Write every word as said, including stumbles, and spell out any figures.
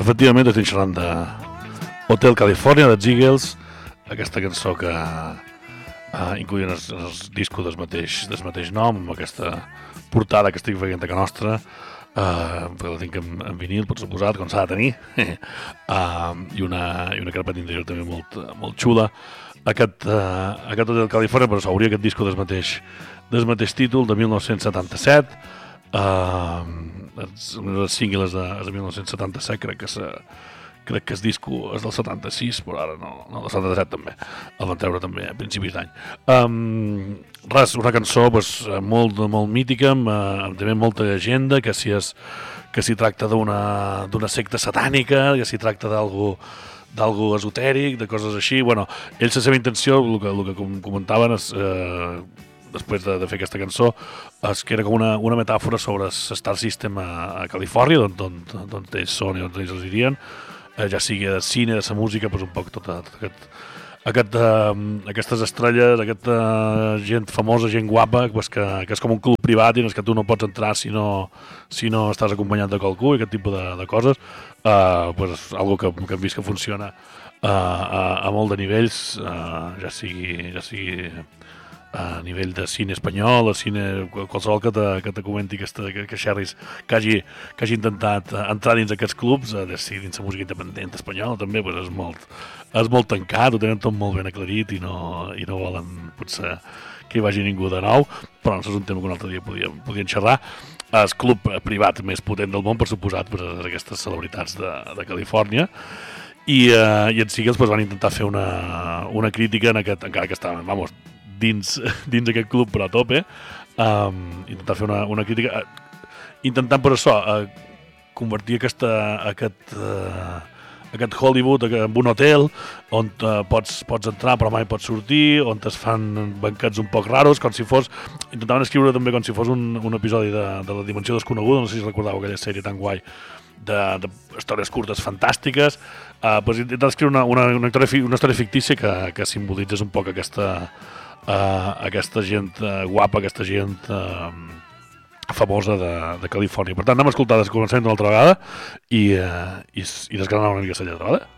Efectivament, estic xerrant de Hotel California, dels Eagles, aquesta cançó que uh, incloïen els, els discos del mateix, del mateix nom, amb aquesta portada que estic veient a casa nostra, uh, que la tinc en, en vinil, per suposat, com s'ha de tenir, uh, i, una, i una carpeta interior també molt, molt xula. Aquest, uh, aquest Hotel California, però s'hauria aquest disco del mateix, del mateix títol, de mil nou-cents setanta-set, uh, els, els singles de, de mil nou-cents setanta-set, crec que se, crec que el disco és del setanta-sis, però ara no, no del setanta-set també, el van treure també a principis d'any. Um, res, una cançó pues, molt, molt mítica, amb, amb també molta llegenda, que si, és, que si tracta d'una d'una secta satànica, que si tracta d'algú d'algú esotèric, de coses així. Bueno, ells la seva intenció, el que, el que comentaven és, eh, després de, de fer aquesta cançó, és que era com una, una metàfora sobre el Star System a, a Califòrnia, d'on ells són i on ells residien, eh, ja sigui de cine, de la música, pues un poc tot, tot aquest, aquest, uh, aquestes estrelles, aquesta gent famosa, gent guapa, pues que, que és com un club privat i en el que tu no pots entrar si no, si no estàs acompanyat de qualcú i aquest tipus de, de coses. Uh, pues, algo que, que hem vist que funciona uh, a, a molt de nivells, uh, ja sigui, ja sigui a nivell de cine espanyol, o cine, qualsevol que te, que te comenti aquesta, que, que xerris, que hagi, que hagi intentat entrar dins aquests clubs, uh, de, si dins la música independent espanyola també, pues, és, molt, és molt tancat, ho tenen tot molt ben aclarit i no, i no volen potser que hi vagi ningú de nou, però no és un tema que un altre dia podíem, podíem xerrar. El club privat més potent del món, per suposat, per aquestes celebritats de, de Califòrnia, i, uh, i en sí que els pues, van intentar fer una, una crítica en aquest, encara que estaven, vamos, dins, dins aquest club però a tope, um, intentar fer una, una crítica, uh, intentant per això uh, convertir aquesta, aquest, uh, aquest Hollywood en un hotel on uh, pots, pots entrar però mai pots sortir, on es fan banquets un poc raros, com si fos, intentaven escriure també com si fos un, un episodi de, de la Dimensió Desconeguda, no sé si recordàveu aquella sèrie tan guai de, de històries curtes fantàstiques, uh, pues intentaven escriure una, una, una, història, una història fictícia que, que simbolitzés un poc aquesta, uh, aquesta gent uh, guapa, aquesta gent uh, famosa de, de Califòrnia. Per tant, anem a escoltar des començament una altra vegada i, uh, i, i desgranar una mica la lletra, vale?